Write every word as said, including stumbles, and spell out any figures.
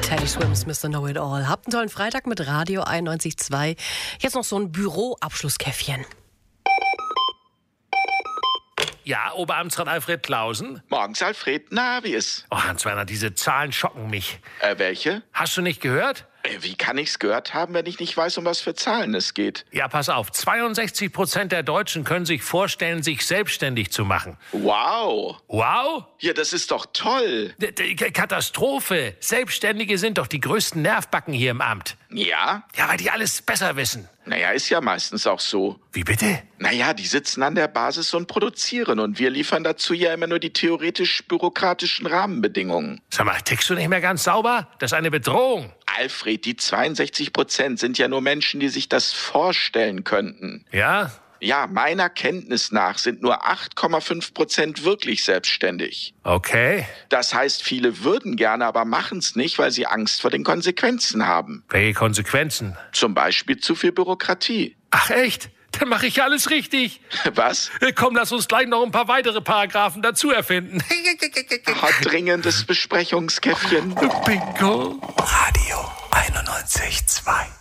Teddy Swims, Mister Know-It-All. Habt einen tollen Freitag mit Radio einundneunzig Komma zwei. Jetzt noch so ein Büroabschlusskäffchen. Ja, Oberamtsrat Alfred Klausen? Morgens, Alfred. Na, wie ist? Oh, Hans-Werner, diese Zahlen schocken mich. Äh, welche? Hast du nicht gehört? Äh, wie kann ich's gehört haben, wenn ich nicht weiß, um was für Zahlen es geht? Ja, pass auf. zweiundsechzig Prozent der Deutschen können sich vorstellen, sich selbstständig zu machen. Wow. Wow? Ja, das ist doch toll. D- d- Katastrophe. Selbstständige sind doch die größten Nervbacken hier im Amt. Ja? Ja, weil die alles besser wissen. Naja, ist ja meistens auch so. Wie bitte? Naja, die sitzen an der Basis und produzieren und wir liefern dazu ja immer nur die theoretisch-bürokratischen Rahmenbedingungen. Sag mal, tickst du nicht mehr ganz sauber? Das ist eine Bedrohung. Alfred, die zweiundsechzig Prozent sind ja nur Menschen, die sich das vorstellen könnten. Ja? Ja, meiner Kenntnis nach sind nur acht Komma fünf Prozent wirklich selbstständig. Okay. Das heißt, viele würden gerne, aber machen's nicht, weil sie Angst vor den Konsequenzen haben. Welche Konsequenzen? Zum Beispiel zu viel Bürokratie. Ach echt? Dann mache ich alles richtig. Was? Komm, lass uns gleich noch ein paar weitere Paragraphen dazu erfinden. Hat dringendes Besprechungskäffchen. Bingo. Radio einundneunzig Komma zwei.